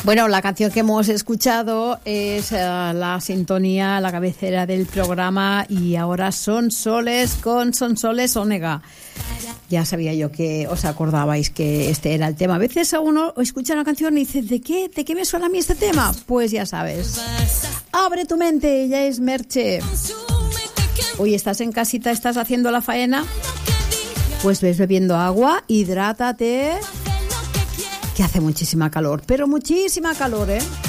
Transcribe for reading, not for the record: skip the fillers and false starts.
Bueno, la canción que hemos escuchado es la sintonía, la cabecera del programa, y ahora Son Soles con Sonsoles Onega. Ya sabía yo que os acordabais que este era el tema. A veces a uno escucha una canción y dice, ¿de qué me suena a mí este tema? Pues ya sabes. Abre tu mente, ya es Merche. Hoy estás en casita, estás haciendo la faena, pues ves bebiendo agua, hidrátate, que hace muchísima calor, pero muchísima calor, ¿eh?